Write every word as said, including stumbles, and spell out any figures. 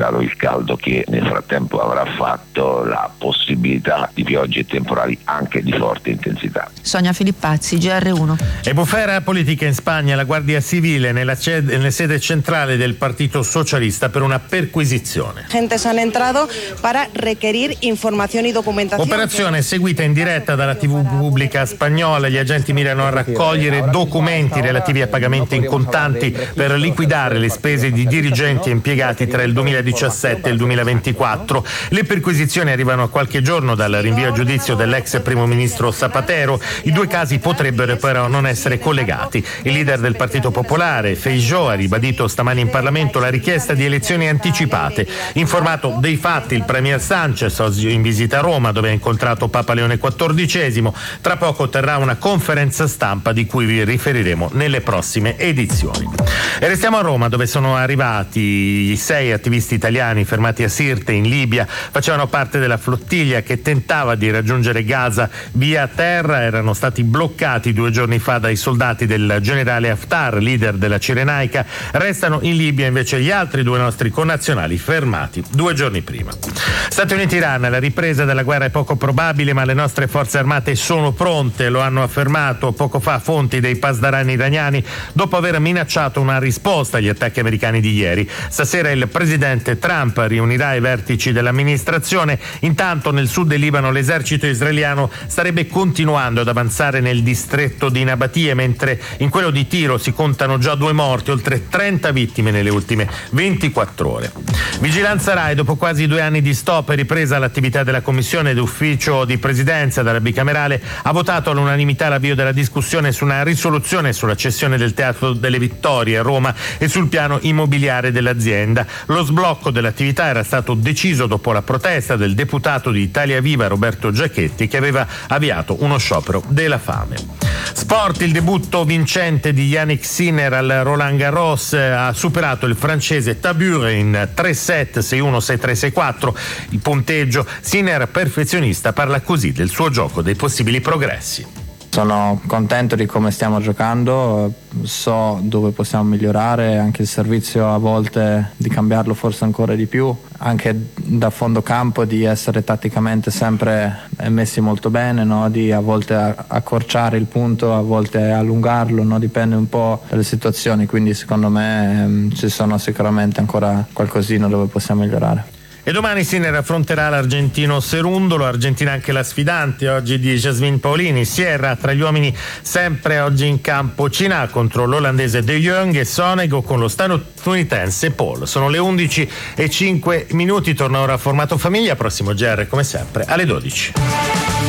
provocato il caldo che nel frattempo avrà fatto la possibilità di piogge e temporali anche di forte intensità. Sonia Filippazzi, G R uno. E bufera politica in Spagna, la Guardia Civile nella, ced- nella sede centrale del Partito Socialista per una perquisizione. Gentes han entrado para requerir informazioni e documentazione. Operazione seguita in diretta dalla tivù pubblica spagnola. Gli agenti mirano a raccogliere documenti relativi a pagamenti in contanti per liquidare le spese di dirigenti e impiegati tra il duemiladiciassette e il duemilaventiquattro. Le perquisizioni arrivano a qualche giorno dal rinvio a giudizio dell'ex primo ministro Zapatero. I due casi potrebbero però non essere collegati. Il leader del Partito Popolare, Feijóo, ha ribadito stamani in Parlamento la richiesta di elezioni anticipate. Informato dei fatti il premier Sánchez, oggi in visita a Roma dove ha incontrato Papa Leone quattordicesimo, tra poco terrà una conferenza stampa di cui vi riferiremo nelle prossime edizioni. E restiamo a Roma dove sono arrivati i sei attivisti italiani fermati a Sirte in Libia. Facevano parte della flottiglia che tentava di raggiungere Gaza via terra. Erano stati bloccati due giorni fa dai soldati del generale Haftar, leader della Cirenaica. Restano in Libia invece gli altri due nostri connazionali fermati due giorni prima. Stati Uniti-Iran, la ripresa della guerra è poco probabile, ma le nostre forze armate sono pronte, lo hanno affermato poco fa fonti dei pasdarani iraniani dopo aver minacciato una risposta agli attacchi americani di ieri. Stasera il presidente Trump riunirà i vertici dell'amministrazione. Intanto nel sud del Libano l'esercito israeliano starebbe continuando ad avanzare nel distretto di Nabatie, mentre in quello di Tiro si contano già due morti, oltre trenta vittime nelle ultime ventiquattro ore. Vigilanza Rai, dopo quasi due anni di stop e ripresa l'attività della commissione d'ufficio di presidenza della bicamerale, ha votato all'unanimità l'avvio della discussione su una risoluzione sulla cessione del Teatro delle Vittorie a Roma e sul piano immobiliare dell'azienda. Lo sblocco dell'attività era stato deciso dopo la protesta del deputato di Italia Viva Roberto Giachetti, che aveva avviato uno sciopero della fame. Sport, il debutto vincente di Yannick Sinner al Roland Garros, ha superato il francese Tabure in tre set, sei uno, sei tre, sei quattro. Il punteggio, Sinner perfezionista parla così del suo gioco, dei possibili progressi. Sono contento di come stiamo giocando, so dove possiamo migliorare, anche il servizio a volte di cambiarlo forse ancora di più, anche da fondo campo di essere tatticamente sempre messi molto bene, no? Di a volte accorciare il punto, a volte allungarlo, no? Dipende un po' dalle situazioni, quindi secondo me ehm, ci sono sicuramente ancora qualcosina dove possiamo migliorare. E domani Sinner affronterà l'argentino Cerundolo, argentina anche la sfidante oggi di Jasmine Paolini. Sierra tra gli uomini sempre oggi in campo Cina contro l'olandese De Jong e Sonego con lo statunitense Paul. Sono le undici e cinque minuti, torna ora a Formato Famiglia, prossimo G R come sempre alle dodici.